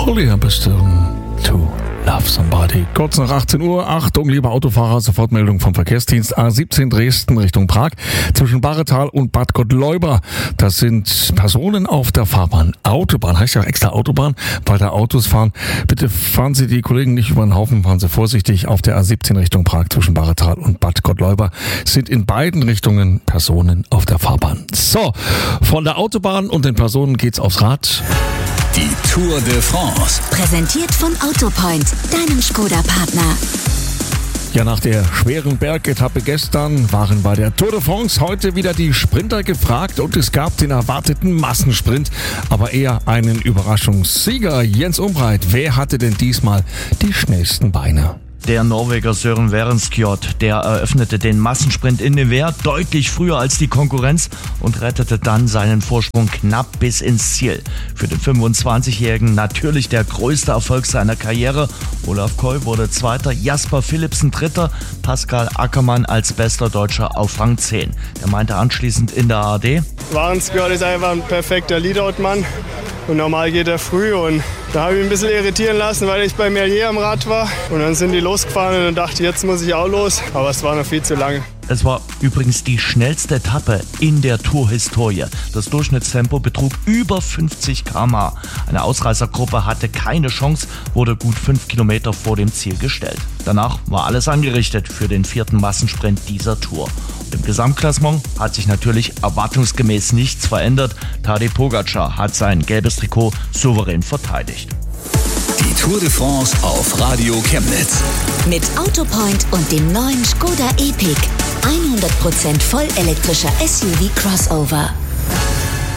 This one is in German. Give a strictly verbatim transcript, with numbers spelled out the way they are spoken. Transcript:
Holly Hammerstone to Love Somebody. Kurz nach achtzehn Uhr. Achtung, liebe Autofahrer, Sofortmeldung vom Verkehrsdienst A siebzehn Dresden Richtung Prag. Zwischen Bahretal und Bad Gottleuba. Das sind Personen auf der Fahrbahn. Autobahn, heißt ja auch extra Autobahn, weil da Autos fahren. Bitte fahren Sie die Kollegen nicht über den Haufen, fahren Sie vorsichtig auf der A siebzehn Richtung Prag zwischen Bahretal und Bad Gottleuba. Sind in beiden Richtungen Personen auf der Fahrbahn. So, von der Autobahn und den Personen geht's aufs Rad. Die Tour de France. Präsentiert von Autopoint, deinem Skoda-Partner. Ja, nach der schweren Bergetappe gestern waren bei der Tour de France heute wieder die Sprinter gefragt und es gab den erwarteten Massensprint, aber eher einen Überraschungssieger. Jens Umbreit, wer hatte denn diesmal die schnellsten Beine? Der Norweger Søren Werenskiold, der eröffnete den Massensprint in Nevers deutlich früher als die Konkurrenz und rettete dann seinen Vorsprung knapp bis ins Ziel. Für den fünfundzwanzigjährigen natürlich der größte Erfolg seiner Karriere. Olaf Koy wurde Zweiter, Jasper Philipsen Dritter, Pascal Ackermann als bester Deutscher auf Rang zehn. Er meinte anschließend in der A R D: Werenskiold ist einfach ein perfekter Leadout-Mann. Und normal geht er früh und da habe ich mich ein bisschen irritieren lassen, weil ich bei mir hier am Rad war. Und dann sind die losgefahren und dann dachte ich, jetzt muss ich auch los. Aber es war noch viel zu lange. Es war übrigens die schnellste Etappe in der Tour-Historie. Das Durchschnittstempo betrug über fünfzig Kilometer pro Stunde. Eine Ausreißergruppe hatte keine Chance, wurde gut fünf Kilometer vor dem Ziel gestellt. Danach war alles angerichtet für den vierten Massensprint dieser Tour. Und im Gesamtklassement hat sich natürlich erwartungsgemäß nichts verändert. Tadej Pogačar hat sein gelbes Trikot souverän verteidigt. Die Tour de France auf Radio Chemnitz. Mit Autopoint und dem neuen Skoda Epic. hundert Prozent vollelektrischer S U V Crossover.